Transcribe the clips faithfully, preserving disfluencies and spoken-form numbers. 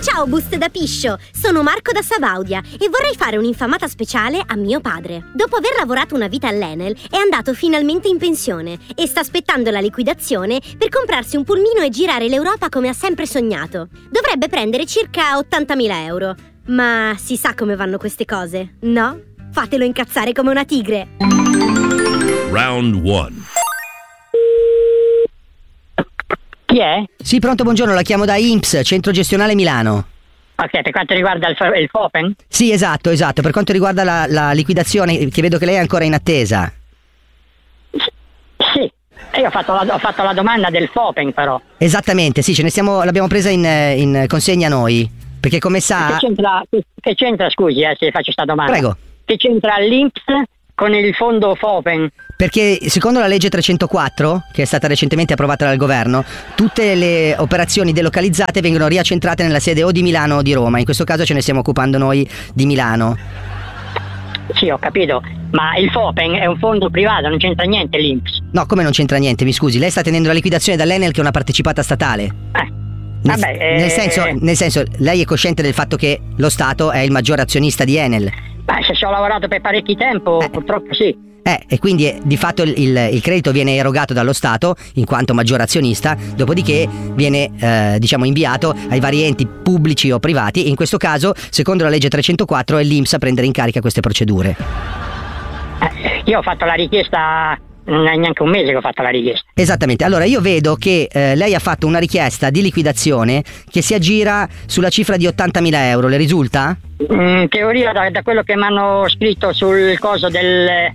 Ciao buste da piscio, sono Marco da Sabaudia e vorrei fare un'infamata speciale a mio padre. Dopo aver lavorato una vita all'Enel è andato finalmente in pensione e sta aspettando la liquidazione per comprarsi un pulmino e girare l'Europa come ha sempre sognato. Dovrebbe prendere circa ottantamila euro. Ma si sa come vanno queste cose, no? Fatelo incazzare come una tigre. Round one. Chi è? Sì, pronto, buongiorno, la chiamo da I N P S, Centro Gestionale Milano. Ok, per quanto riguarda il, il Fopen? Sì, esatto, esatto, per quanto riguarda la, la liquidazione, che vedo che lei è ancora in attesa. Sì, io ho fatto, la, ho fatto la domanda del Fopen però. Esattamente, sì, ce ne stiamo, l'abbiamo presa in, in consegna noi, perché come sa... Che c'entra, che, che c'entra scusi eh, se faccio questa domanda? Prego. Che c'entra l'I N P S con il fondo Fopen? Perché secondo la legge trecentoquattro, che è stata recentemente approvata dal governo, tutte le operazioni delocalizzate vengono riaccentrate nella sede o di Milano o di Roma. In questo caso ce ne stiamo occupando noi di Milano. Sì, ho capito, ma il Fopen è un fondo privato, non c'entra niente l'I N P S. No, come non c'entra niente, mi scusi, lei sta tenendo la liquidazione dall'Enel, che è una partecipata statale. Eh. Nel, Vabbè, eh... nel, senso, nel senso, lei è cosciente del fatto che lo Stato è il maggior azionista di Enel? Beh, se ci ho lavorato per parecchio tempo, eh. purtroppo sì. Eh, e quindi eh, di fatto il, il, il credito viene erogato dallo Stato in quanto maggior azionista, dopodiché viene eh, diciamo inviato ai vari enti pubblici o privati, e in questo caso, secondo la legge trecentoquattro, è l'I N P S a prendere in carica queste procedure. Eh, io ho fatto la richiesta, non è neanche un mese che ho fatto la richiesta. Esattamente, allora io vedo che eh, lei ha fatto una richiesta di liquidazione che si aggira sulla cifra di ottantamila euro, le risulta? In teoria da, da quello che mi hanno scritto sul coso del...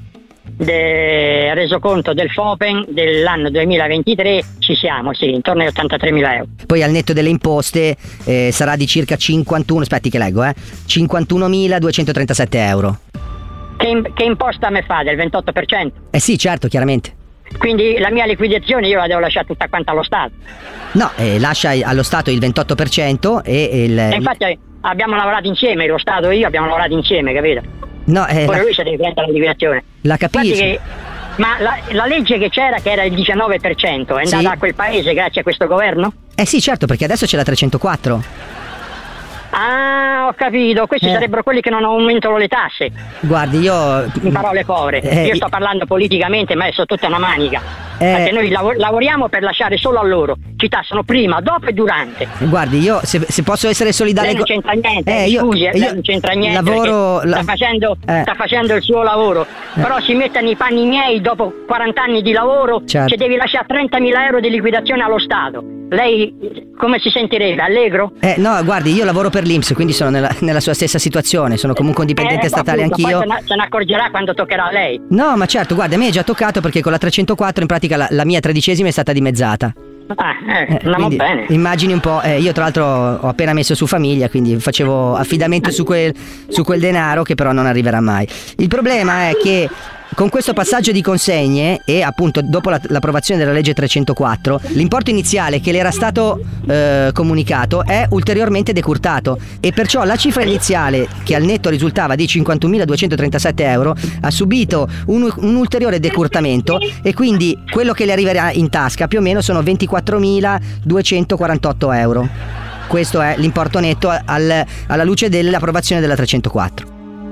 del resoconto del Fopen dell'anno duemilaventitré ci siamo, sì, intorno agli ottantatremila euro. Poi al netto delle imposte eh, sarà di circa cinquantuno, aspetti che leggo, eh, cinquantunomiladuecentotrentasette euro. Che, che imposta me fa? Del ventotto per cento? Eh sì, certo, chiaramente. Quindi la mia liquidazione io la devo lasciare tutta quanta allo Stato? No, eh, lascia allo Stato il ventotto per cento e il... E infatti abbiamo lavorato insieme, lo Stato e io abbiamo lavorato insieme, capito? No, eh, poi la... lui si deve prendere la liquidazione. La capisco. Che, ma la, la legge che c'era, che era il diciannove per cento, è andata sì. a quel paese grazie a questo governo? Eh sì, certo, perché adesso c'è la trecentoquattro. Ah, ho capito, questi eh. sarebbero quelli che non aumentano le tasse. Guardi, io... In parole povere, eh, io sto parlando politicamente, ma adesso tutta una manica. Eh. Perché noi lav- lavoriamo per lasciare solo a loro. Ci tassano prima, dopo e durante. Guardi, io se, se posso essere solidale... Lei non c'entra niente, eh, io, scusi, io, lei non c'entra niente. Lavoro... La... Sta, facendo, eh. sta facendo il suo lavoro. Eh. Però si metta nei panni miei dopo quaranta anni di lavoro, certo. Che devi lasciare trentamila euro di liquidazione allo Stato. Lei come si sentirebbe? Allegro? Eh no, guardi, io lavoro per l'I N P S, quindi sono nella, nella sua stessa situazione, sono comunque un dipendente eh, statale appunto, anch'io. Poi se ne, se ne accorgerà quando toccherà a lei. No, ma certo, guardi, a me è già toccato perché con la trecentoquattro in pratica la, la mia tredicesima è stata dimezzata. Ah, eh, andiamo eh, bene. Immagini un po', eh, io tra l'altro ho appena messo su famiglia, quindi facevo affidamento su quel, su quel denaro che però non arriverà mai. Il problema è che con questo passaggio di consegne e appunto dopo la, l'approvazione della legge trecentoquattro, l'importo iniziale che le era stato eh, comunicato è ulteriormente decurtato e perciò la cifra iniziale, che al netto risultava di cinquantunomiladuecentotrentasette euro, ha subito un, un ulteriore decurtamento e quindi quello che le arriverà in tasca più o meno sono ventiquattromiladuecentoquarantotto euro. Questo è l'importo netto al, alla luce dell'approvazione della trecentoquattro.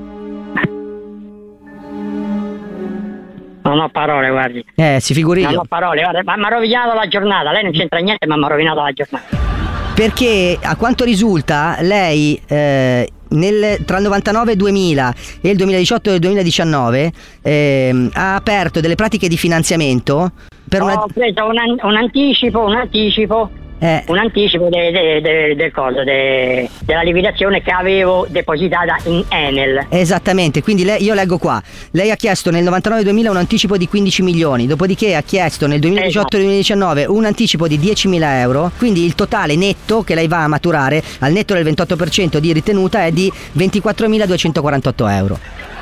Non ho parole, guardi. Eh, si figuri. Non ho parole, guarda, ma mi ha rovinato la giornata. Lei non c'entra niente, ma mi ha rovinato la giornata. Perché a quanto risulta lei eh, nel, tra il novantanove e il duemila e il duemiladiciotto e il duemiladiciannove eh, ha aperto delle pratiche di finanziamento per ho una... preso un, an- un anticipo, un anticipo Eh. un anticipo de, de, de, del coso de, della liquidazione che avevo depositata in Enel. Esattamente, quindi lei, io leggo qua, lei ha chiesto nel novantanove duemila un anticipo di quindici milioni, dopodiché ha chiesto nel duemiladiciotto duemiladiciannove un anticipo di diecimila euro, quindi il totale netto che lei va a maturare al netto del ventotto per cento di ritenuta è di ventiquattromiladuecentoquarantotto euro.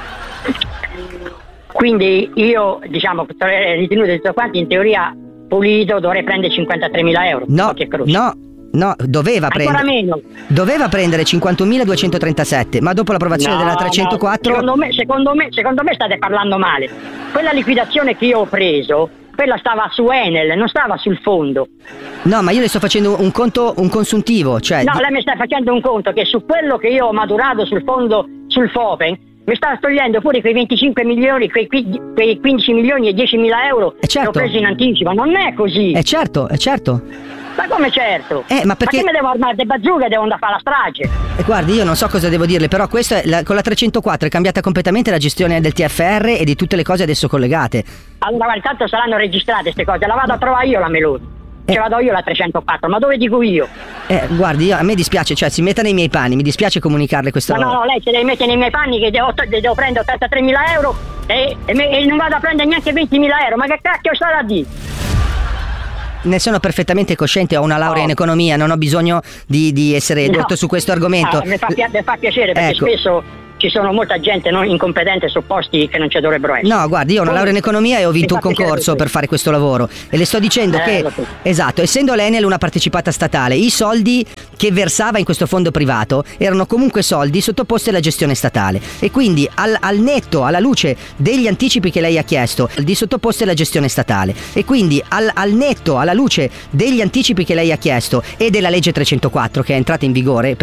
Quindi io, diciamo, ritenuto tutto quanto, in teoria pulito dovrei prendere cinquantatremila euro. No, no, no, doveva ancora prendere meno. Doveva prendere cinquantunomiladue ma dopo l'approvazione no, della trecentoquattro no, secondo me, secondo me secondo me state parlando male. Quella liquidazione che io ho preso quella stava su Enel, non stava sul fondo. No, ma io le sto facendo un conto, un consuntivo, cioè... No, lei mi sta facendo un conto che su quello che io ho maturato sul fondo, sul Fopen, mi sta togliendo pure quei venticinque milioni, quei, quei quindici milioni e diecimila euro eh certo. che ho preso in anticipo. Non è così. Eh certo, è certo. Ma come certo? Eh, ma perché... Ma che mi devo armare de bazooka e devo andare a fare la strage? Eh, guardi, io non so cosa devo dirle, però questo è la, con la trecentoquattro è cambiata completamente la gestione del T F R e di tutte le cose adesso collegate. Allora, guarda, intanto saranno registrate queste cose, la vado a trovare io la Meloni. Eh. Ce vado io la trecentoquattro, ma dove dico io? Eh, guardi, io, a me dispiace, cioè si metta nei miei panni, mi dispiace comunicarle questa Ma no, no, lei se deve mettere nei miei panni che devo, devo prendere ottantatremila euro e, e, me, e non vado a prendere neanche ventimila euro, ma che cacchio sta da dire? Ne sono perfettamente cosciente, ho una laurea oh. in economia, non ho bisogno di, di essere edotto no. su questo argomento. Ah, mi, fa, mi fa piacere perché ecco. spesso ci sono molta gente non incompetente su posti che non ci dovrebbero essere. No, guardi, io ho una laurea in economia e ho vinto un concorso per fare questo lavoro e le sto dicendo eh, che, so. esatto, essendo l'Enel una partecipata statale, i soldi che versava in questo fondo privato erano comunque soldi sottoposti alla gestione statale e quindi al, al netto, alla luce degli anticipi che lei ha chiesto, di sottoposti alla gestione statale e quindi al, al netto, alla luce degli anticipi che lei ha chiesto e della legge trecentoquattro che è entrata in vigore